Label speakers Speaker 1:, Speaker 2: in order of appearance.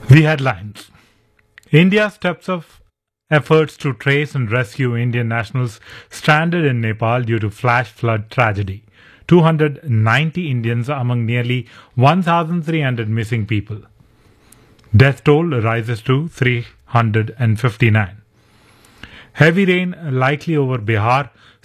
Speaker 1: The headlines. India steps up efforts to trace and rescue Indian nationals stranded in Nepal due to flash flood tragedy. 290 Indians among nearly 1,300 missing people. Death toll rises to 359. Heavy rain likely over Bihar